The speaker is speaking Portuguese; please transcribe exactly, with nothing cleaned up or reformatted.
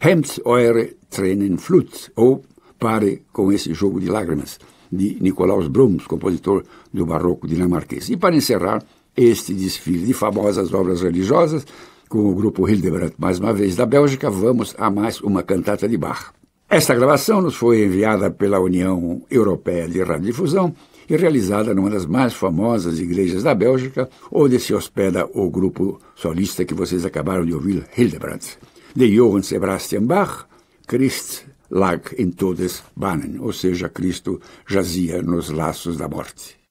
Hemmt eure Tränen Flut, ou Pare com esse jogo de lágrimas, de Nicolaus Brahms, compositor do barroco dinamarquês. E para encerrar este desfile de famosas obras religiosas, com o grupo Hildebrandt, mais uma vez da Bélgica, vamos a mais uma cantata de Bach. Esta gravação nos foi enviada pela União Europeia de Radiodifusão e realizada numa das mais famosas igrejas da Bélgica, onde se hospeda o grupo solista que vocês acabaram de ouvir, Hildebrandt, de Johann Sebastian Bach, Christ lag in Todesbahnen, ou seja, Cristo jazia nos laços da morte.